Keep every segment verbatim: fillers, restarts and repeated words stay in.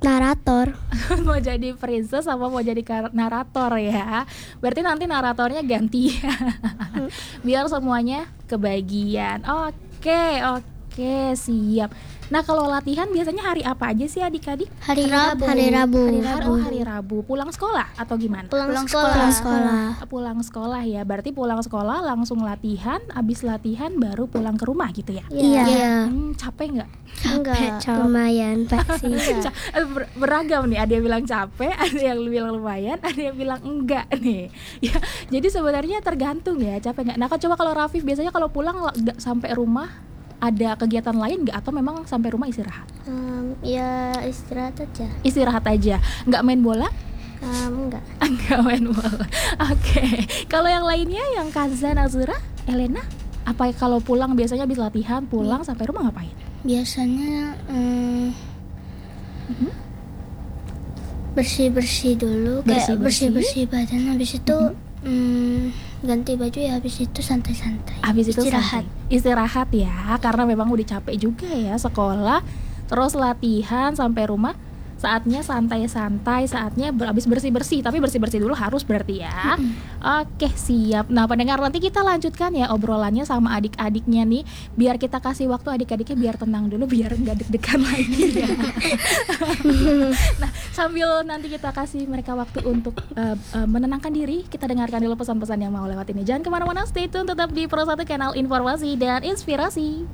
narator. Mau jadi princess apa mau jadi kar- narator ya? Berarti nanti naratornya ganti biar semuanya kebagian. Oke, oke, siap. Nah kalau latihan biasanya hari apa aja sih adik-adik? Hari Rabu. Hari Rabu. Hari Rabu. Oh, hari Rabu. Pulang sekolah atau gimana? Pulang, pulang sekolah. Pulang sekolah. Pulang sekolah ya. Berarti pulang sekolah langsung latihan. Abis latihan baru pulang ke rumah gitu ya? Iya. Hmm, capek nggak? Enggak, lumayan pasti. Ber- beragam nih, ada yang bilang capek, ada yang bilang lumayan, ada yang bilang enggak nih. Ya, jadi sebenarnya tergantung ya capek nggak. Nah, coba kalau Rafif biasanya kalau pulang nggak sampai rumah ada kegiatan lain nggak atau memang sampai rumah istirahat? Um, ya istirahat aja. Istirahat aja, nggak main bola? Um, enggak. Enggak main bola. Oke. Okay. Kalau yang lainnya, yang Kaza, Nazura, Elena, apa kalau pulang biasanya habis latihan pulang hmm. sampai rumah ngapain? Biasanya um, mm-hmm. bersih-bersih dulu, kayak bersih-bersih badan, habis itu mm-hmm. um, ganti baju ya, habis itu santai-santai. Habis itu istirahat. Santai. Istirahat ya, karena memang udah capek juga ya sekolah, terus latihan sampai rumah. Saatnya santai-santai, saatnya ber- habis bersih-bersih. Tapi bersih-bersih dulu harus berarti ya. Mm-hmm. Oke, siap. Nah pendengar, nanti kita lanjutkan ya obrolannya sama adik-adiknya nih. Biar kita kasih waktu adik-adiknya biar tenang dulu, biar gak deg-degan lagi ya. Nah sambil nanti kita kasih mereka waktu untuk uh, uh, menenangkan diri, kita dengarkan dulu pesan-pesan yang mau lewat ini. Jangan kemana-mana, stay tune tetap di Pro satu Kanal Informasi dan Inspirasi.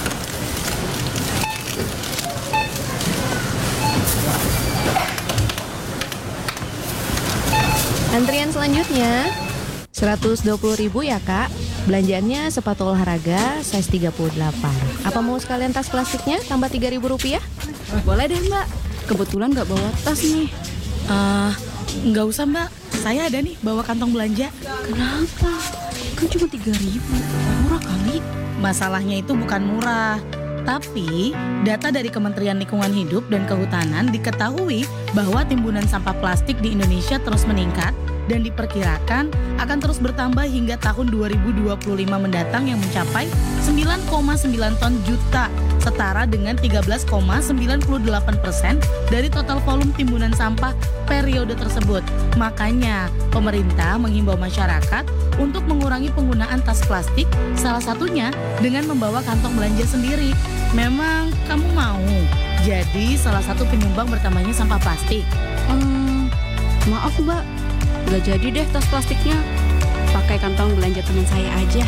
Antrian selanjutnya seratus dua puluh ribu ya kak. Belanjaannya sepatu olahraga size tiga puluh delapan. Apa mau sekalian tas plastiknya tambah tiga ribu rupiah? Boleh deh mbak, kebetulan gak bawa tas nih. uh, Gak usah mbak, saya ada nih bawa kantong belanja. Kenapa? Kan cuma tiga ribu, murah kali. Masalahnya itu bukan murah, tapi data dari Kementerian Lingkungan Hidup dan Kehutanan diketahui bahwa timbunan sampah plastik di Indonesia terus meningkat dan diperkirakan akan terus bertambah hingga tahun dua ribu dua puluh lima mendatang yang mencapai sembilan koma sembilan ton juta, setara dengan tiga belas koma sembilan delapan persen dari total volume timbunan sampah periode tersebut. Makanya pemerintah menghimbau masyarakat untuk mengurangi penggunaan tas plastik, salah satunya dengan membawa kantong belanja sendiri. Memang kamu mau jadi salah satu penyumbang bertambahnya sampah plastik? Hmm, maaf mbak, gak jadi deh tas plastiknya. Pakai kantong belanja teman saya aja.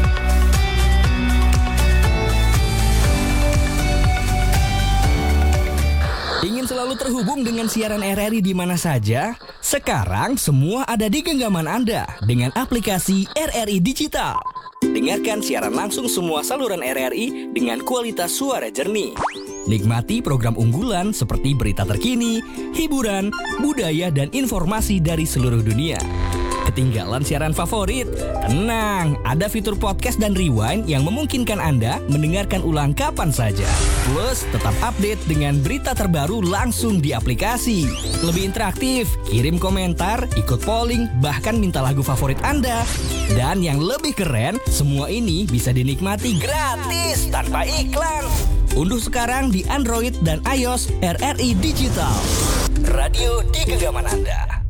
Ingin selalu terhubung dengan siaran R R I di mana saja? Sekarang semua ada di genggaman Anda dengan aplikasi R R I Digital. Dengarkan siaran langsung semua saluran R R I dengan kualitas suara jernih. Nikmati program unggulan seperti berita terkini, hiburan, budaya, dan informasi dari seluruh dunia. Ketinggalan siaran favorit? Tenang, ada fitur podcast dan rewind yang memungkinkan Anda mendengarkan ulang kapan saja. Plus, tetap update dengan berita terbaru langsung di aplikasi. Lebih interaktif, kirim komentar, ikut polling, bahkan minta lagu favorit Anda. Dan yang lebih keren, semua ini bisa dinikmati gratis tanpa iklan. Unduh sekarang di Android dan iOS R R I Digital. Radio di genggaman Anda.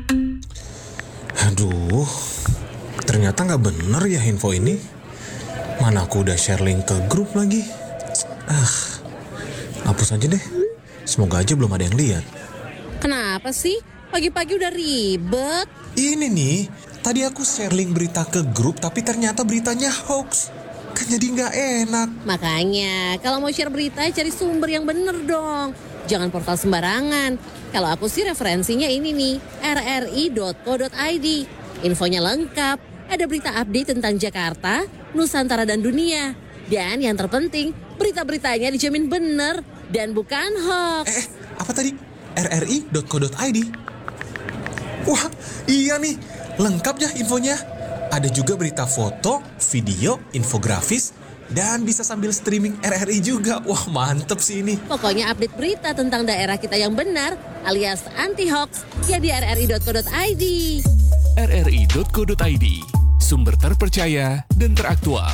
Aduh, ternyata gak bener ya info ini. Mana aku udah share link ke grup lagi. Ah, hapus aja deh. Semoga aja belum ada yang lihat. Kenapa sih? Pagi-pagi udah ribet. Ini nih, tadi aku share link berita ke grup, tapi ternyata beritanya hoax. Kan jadi gak enak. Makanya, kalau mau share berita, cari sumber yang bener dong. Jangan portal sembarangan. Kalau aku sih referensinya ini nih, r r i dot co dot i d. Infonya lengkap, ada berita update tentang Jakarta, Nusantara, dan dunia. Dan yang terpenting, berita-beritanya dijamin bener dan bukan hoax. Eh, apa tadi? r r i dot co dot i d. Wah, iya nih, lengkap ya infonya. Ada juga berita foto, video, infografis, dan bisa sambil streaming R R I juga. Wah, mantep sih ini. Pokoknya update berita tentang daerah kita yang benar alias anti-hoax ya di r r i dot co dot i d. r r i dot co dot i d, sumber terpercaya dan teraktual.